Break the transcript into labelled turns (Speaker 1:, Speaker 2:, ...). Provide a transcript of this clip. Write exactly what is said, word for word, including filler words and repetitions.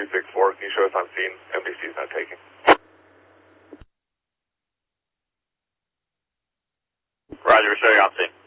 Speaker 1: two six four, can you show us on scene? M D C is not taking.
Speaker 2: Roger, we're showing on scene.